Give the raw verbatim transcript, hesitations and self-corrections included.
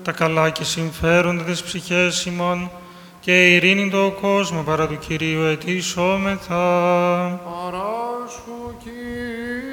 τα καλά και συμφέροντα της ψυχές ημών και η ειρήνη το κόσμο παρά του Κυρίου αιτήσομεθα. Παράσχου, Κύριε.